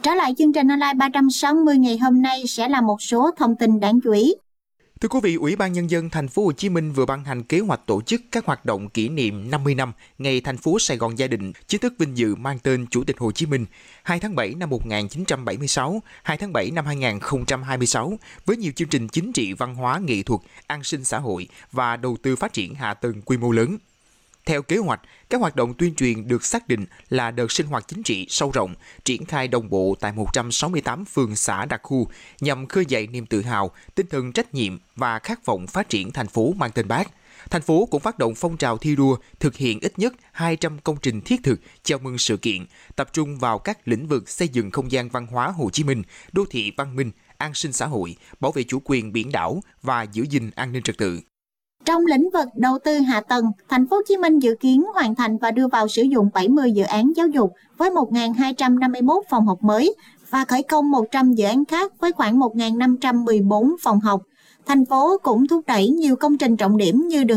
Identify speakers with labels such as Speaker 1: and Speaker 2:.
Speaker 1: Trở lại chương trình online 360 ngày hôm nay sẽ là một số thông tin đáng chú ý.
Speaker 2: Thưa quý vị, Ủy ban Nhân dân Thành phố Hồ Chí Minh vừa ban hành kế hoạch tổ chức các hoạt động kỷ niệm 50 năm ngày thành phố Sài Gòn Gia Định chính thức vinh dự mang tên Chủ tịch Hồ Chí Minh 2 tháng 7 năm 1976, 2 tháng 7 năm 2026 với nhiều chương trình chính trị, văn hóa, nghệ thuật, an sinh xã hội và đầu tư phát triển hạ tầng quy mô lớn. Theo kế hoạch, các hoạt động tuyên truyền được xác định là đợt sinh hoạt chính trị sâu rộng, triển khai đồng bộ tại 168 phường xã đặc khu nhằm khơi dậy niềm tự hào, tinh thần trách nhiệm và khát vọng phát triển thành phố mang tên Bác. Thành phố cũng phát động phong trào thi đua thực hiện ít nhất 200 công trình thiết thực chào mừng sự kiện, tập trung vào các lĩnh vực xây dựng không gian văn hóa Hồ Chí Minh, đô thị văn minh, an sinh xã hội, bảo vệ chủ quyền biển đảo và giữ gìn an ninh trật tự.
Speaker 1: Trong lĩnh vực đầu tư hạ tầng, Thành phố Hồ Chí Minh dự kiến hoàn thành và đưa vào sử dụng 70 dự án giáo dục với 1.251 phòng học mới và khởi công 100 dự án khác với khoảng 1.514 phòng học. Thành phố cũng thúc đẩy nhiều công trình trọng điểm như đường